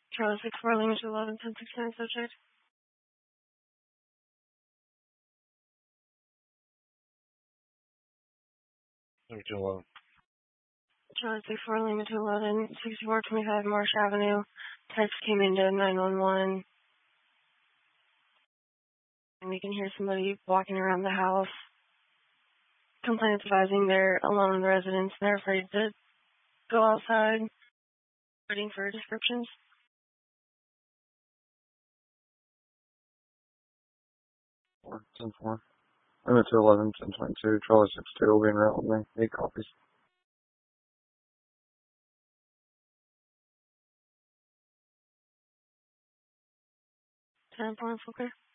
Charlie 64, Lima 211, 1069, subject. Lima 211. Charlie 64, Lima 211, 6425 Marsh Avenue. Text came into 911. And we can hear somebody walking around the house. Complainants advising they're alone in the residence. They're afraid to go outside. Waiting for descriptions. 10-4. Lima 211, 1022. Charlie 62 will be in route with me. 8 copies. 10-4, okay.